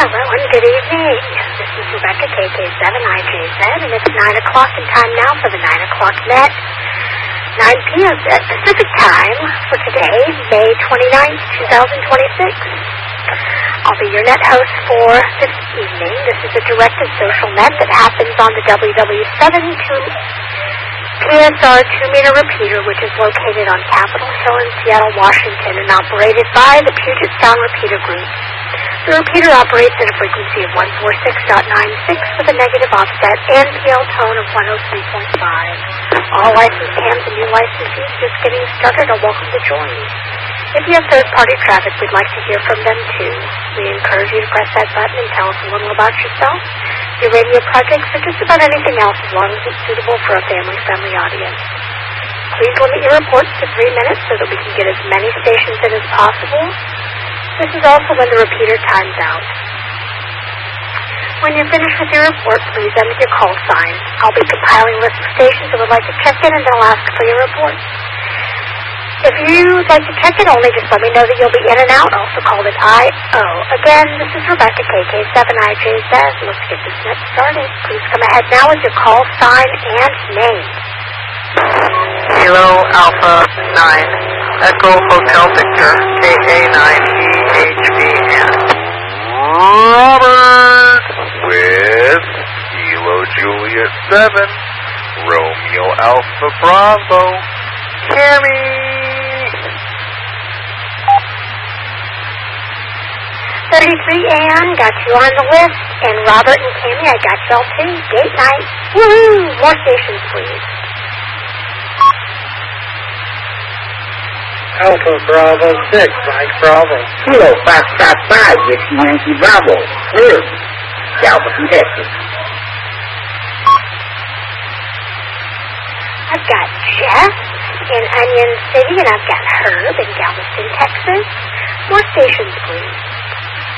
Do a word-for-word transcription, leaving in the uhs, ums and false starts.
Hello and good evening. This is Rebecca, K K seven I J Z, and it's nine o'clock in time now for the nine o'clock net. nine p.m. at Pacific time for today, May twenty-ninth, twenty twenty-six. I'll be your net host for this evening. This is a directed social net that happens on the W W seven P S R two-meter repeater, which is located on Capitol Hill in Seattle, Washington, and operated by the Puget Sound Repeater Group. The repeater operates at a frequency of one forty-six point nine six with a negative offset and P L tone of one oh three point five. All licensed hams and new licensees just getting started are welcome to join. If you have third-party traffic, we'd like to hear from them too. We encourage you to press that button and tell us a little about yourself, your radio projects, or just about anything else as long as it's suitable for a family-friendly audience. Please limit your reports to three minutes so that we can get as many stations in as possible. This is also when the repeater times out. When you're finished with your report, please enter your call sign. I'll be compiling a list of stations that would like to check in, and they'll ask for your report. If you'd like to check in only, just let me know that you'll be in and out, also called an I O. Again, this is Rebecca, K K seven I J Z. Let's get this net started. Please come ahead now with your call sign and name. Kilo Alpha nine, Echo Hotel Victor, K A nine E H B N. Robert with Kilo Juliet seven, Romeo Alpha Bravo, Cammy. thirty-three Ann, got you on the list, and Robert and Cammy, I got y'all too. Date night. Woohoo! More stations, please. Alpha Bravo six, Mike Bravo. Kilo five five five, Whiskey Yankee Bravo. Clear. Galveston, Texas. I've got Jeff in Onion City, and I've got Herb in Galveston, Texas. More stations, please.